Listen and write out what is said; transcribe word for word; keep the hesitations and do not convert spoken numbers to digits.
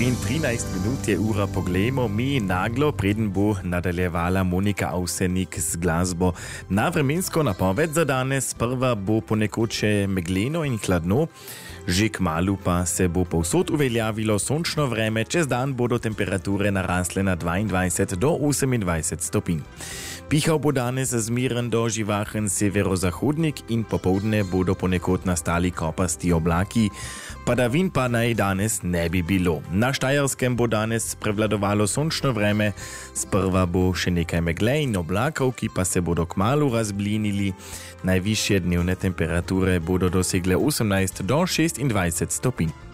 In trinajst minut je ura poglejmo, mi naglo, preden bo nadaljevala Monika Avsenik z glasbo. Na vremensko napoved za danes sprva bo ponekod še megleno in hladno, že kmalu pa se bo povsod uveljavilo sončno vreme, čez dan bodo temperature narasle na dvaindvajset do osemindvajset stopinj. Pihal bo danes zmiren do živahen severozahodnik in popoldne bodo ponekod nastali kopasti oblaki, padavin pa naj danes ne bi bilo. Na Štajerskem bo danes prevladovalo sončno vreme, sprva bo še nekaj megle in oblakov, ki pa se bodo kmalu razblinili. Najvišje dnevne temperature bodo dosegle osemnajst do šestindvajset stopinj.